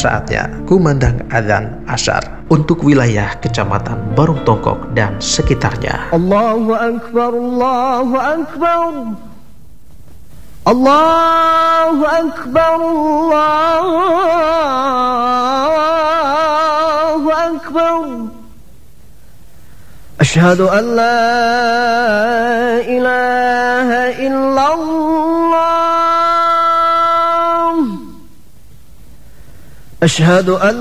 saatnya kumandang adzan asyar untuk wilayah Kecamatan Barung Tongkok dan sekitarnya. Allahu Akbar, Allahu Akbar, Allahu Akbar, Allahu Akbar. Asyhadu an la ilaha illallah. Asyhadu an